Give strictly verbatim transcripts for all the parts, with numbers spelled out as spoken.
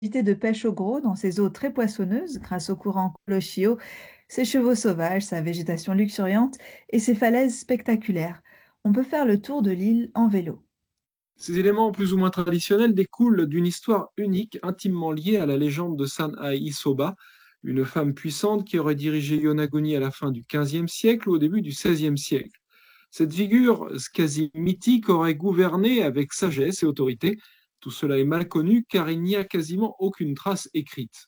Activité de pêche au gros dans ces eaux très poissonneuses grâce au courant Kuroshio, ses chevaux sauvages, sa végétation luxuriante et ses falaises spectaculaires. On peut faire le tour de l'île en vélo. Ces éléments plus ou moins traditionnels découlent d'une histoire unique, intimement liée à la légende de San'ai Isoba, une femme puissante qui aurait dirigé Yonaguni à la fin du quinzième siècle ou au début du seizième siècle. Cette figure quasi mythique aurait gouverné avec sagesse et autorité. Tout cela est mal connu car il n'y a quasiment aucune trace écrite.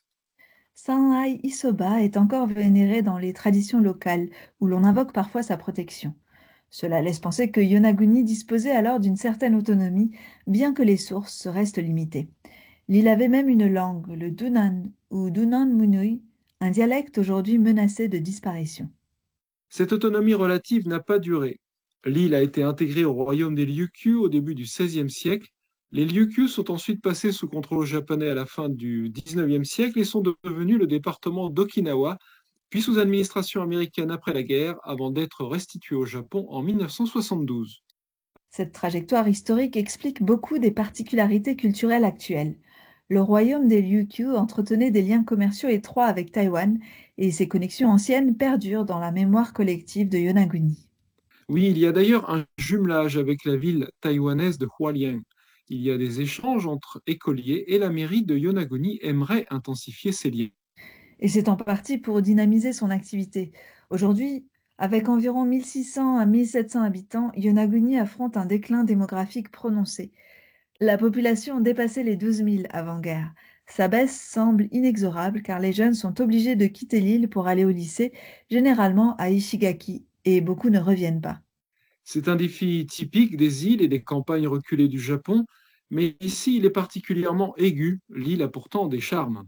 Sanai Isoba est encore vénéré dans les traditions locales, où l'on invoque parfois sa protection. Cela laisse penser que Yonaguni disposait alors d'une certaine autonomie, bien que les sources restent limitées. L'île avait même une langue, le Dunan ou Dunan Munui, un dialecte aujourd'hui menacé de disparition. Cette autonomie relative n'a pas duré. L'île a été intégrée au royaume des Ryukyu au début du seizième siècle. Les Ryukyu sont ensuite passés sous contrôle japonais à la fin du dix-neuvième siècle et sont devenus le département d'Okinawa, puis sous administration américaine après la guerre, avant d'être restitués au Japon en mille neuf cent soixante-douze. Cette trajectoire historique explique beaucoup des particularités culturelles actuelles. Le royaume des Ryukyu entretenait des liens commerciaux étroits avec Taïwan et ces connexions anciennes perdurent dans la mémoire collective de Yonaguni. Oui, il y a d'ailleurs un jumelage avec la ville taïwanaise de Hualien. Il y a des échanges entre écoliers et la mairie de Yonaguni aimerait intensifier ces liens. Et c'est en partie pour dynamiser son activité. Aujourd'hui, avec environ mille six cents à mille sept cents habitants, Yonaguni affronte un déclin démographique prononcé. La population dépassait les douze mille avant-guerre. Sa baisse semble inexorable car les jeunes sont obligés de quitter l'île pour aller au lycée, généralement à Ishigaki, et beaucoup ne reviennent pas. C'est un défi typique des îles et des campagnes reculées du Japon, mais ici il est particulièrement aigu. L'île a pourtant des charmes.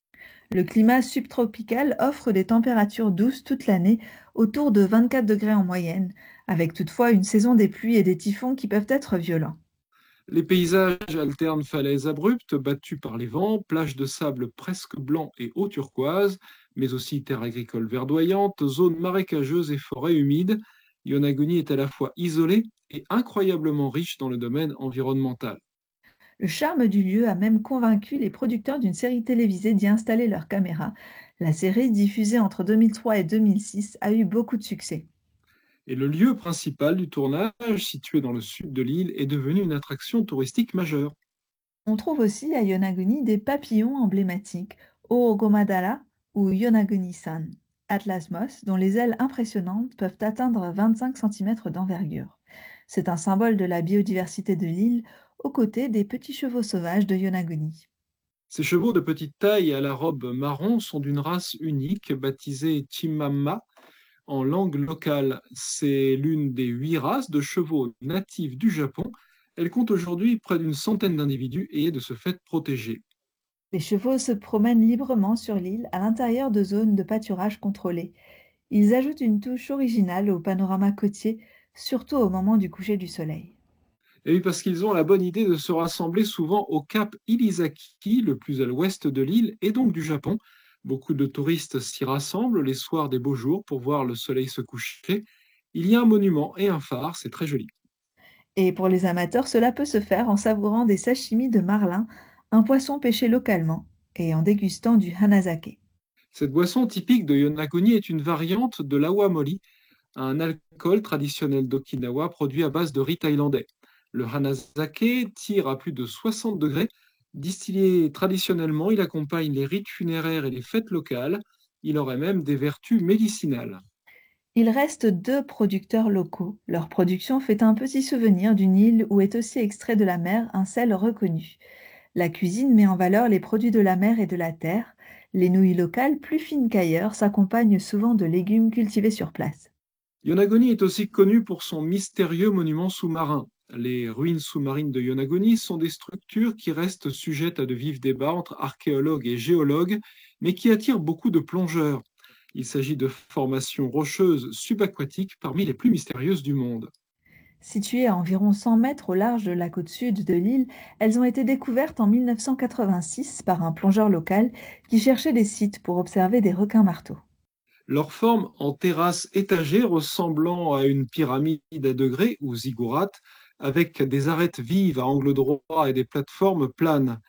Le climat subtropical offre des températures douces toute l'année, autour de vingt-quatre degrés en moyenne, avec toutefois une saison des pluies et des typhons qui peuvent être violents. Les paysages alternent falaises abruptes battues par les vents, plages de sable presque blanc et eau turquoise, mais aussi terres agricoles verdoyantes, zones marécageuses et forêts humides. Yonaguni est à la fois isolé et incroyablement riche dans le domaine environnemental. Le charme du lieu a même convaincu les producteurs d'une série télévisée d'y installer leurs caméras. La série, diffusée entre deux mille trois et deux mille six, a eu beaucoup de succès. Et le lieu principal du tournage, situé dans le sud de l'île, est devenu une attraction touristique majeure. On trouve aussi à Yonaguni des papillons emblématiques, Oogomadara ou Yonaguni-san, Atlas moss, dont les ailes impressionnantes peuvent atteindre vingt-cinq centimètres d'envergure. C'est un symbole de la biodiversité de l'île, aux côtés des petits chevaux sauvages de Yonaguni. Ces chevaux de petite taille et à la robe marron sont d'une race unique, baptisée Chimamma en langue locale. C'est l'une des huit races de chevaux natifs du Japon. Elle compte aujourd'hui près d'une centaine d'individus et est de ce fait protégée. Les chevaux se promènent librement sur l'île à l'intérieur de zones de pâturage contrôlées. Ils ajoutent une touche originale au panorama côtier, surtout au moment du coucher du soleil. Et oui, parce qu'ils ont la bonne idée de se rassembler souvent au cap Ilisaki, le plus à l'ouest de l'île et donc du Japon. Beaucoup de touristes s'y rassemblent les soirs des beaux jours pour voir le soleil se coucher. Il y a un monument et un phare, c'est très joli. Et pour les amateurs, cela peut se faire en savourant des sashimi de marlin, un poisson pêché localement, et en dégustant du hanazake. Cette boisson typique de Yonaguni est une variante de l'awamori, un alcool traditionnel d'Okinawa produit à base de riz thaïlandais. Le hanazake tire à plus de soixante degrés. Distillé traditionnellement, il accompagne les rites funéraires et les fêtes locales. Il aurait même des vertus médicinales. Il reste deux producteurs locaux. Leur production fait un petit souvenir d'une île où est aussi extrait de la mer un sel reconnu. La cuisine met en valeur les produits de la mer et de la terre. Les nouilles locales, plus fines qu'ailleurs, s'accompagnent souvent de légumes cultivés sur place. Yonaguni est aussi connu pour son mystérieux monument sous-marin. Les ruines sous-marines de Yonaguni sont des structures qui restent sujettes à de vifs débats entre archéologues et géologues, mais qui attirent beaucoup de plongeurs. Il s'agit de formations rocheuses subaquatiques parmi les plus mystérieuses du monde. Situées à environ cent mètres au large de la côte sud de l'île, elles ont été découvertes en mille neuf cent quatre-vingt-six par un plongeur local qui cherchait des sites pour observer des requins-marteaux. Leur forme en terrasse étagée ressemblant à une pyramide à degrés ou ziggourate, avec des arêtes vives à angle droit et des plateformes planes.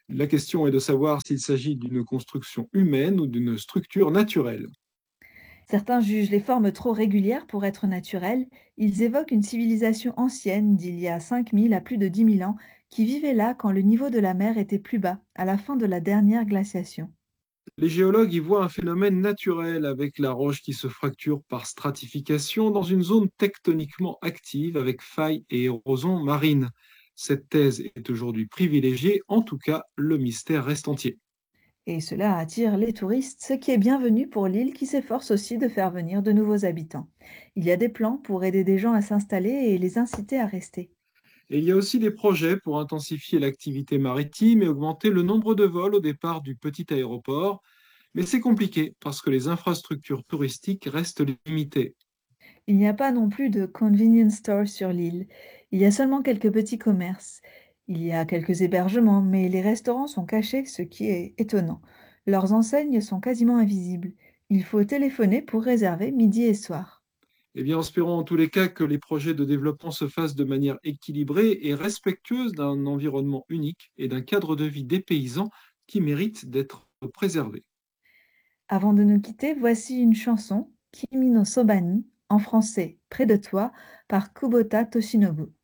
La question est de savoir s'il s'agit d'une construction humaine ou d'une structure naturelle. Certains jugent les formes trop régulières pour être naturelles. Ils évoquent une civilisation ancienne d'il y a cinq mille à plus de dix mille ans qui vivait là quand le niveau de la mer était plus bas, à la fin de la dernière glaciation. Les géologues y voient un phénomène naturel avec la roche qui se fracture par stratification dans une zone tectoniquement active avec failles et érosion marine. Cette thèse est aujourd'hui privilégiée, en tout cas le mystère reste entier. Et cela attire les touristes, ce qui est bienvenu pour l'île qui s'efforce aussi de faire venir de nouveaux habitants. Il y a des plans pour aider des gens à s'installer et les inciter à rester. Et il y a aussi des projets pour intensifier l'activité maritime et augmenter le nombre de vols au départ du petit aéroport, mais c'est compliqué parce que les infrastructures touristiques restent limitées. Il n'y a pas non plus de convenience store sur l'île. Il y a seulement quelques petits commerces. Il y a quelques hébergements, mais les restaurants sont cachés, ce qui est étonnant. Leurs enseignes sont quasiment invisibles. Il faut téléphoner pour réserver midi et soir. Eh bien, espérons en tous les cas que les projets de développement se fassent de manière équilibrée et respectueuse d'un environnement unique et d'un cadre de vie des paysans qui mérite d'être préservé. Avant de nous quitter, voici une chanson, Kimi no Sobani, en français, Près de toi, par Kubota Toshinobu.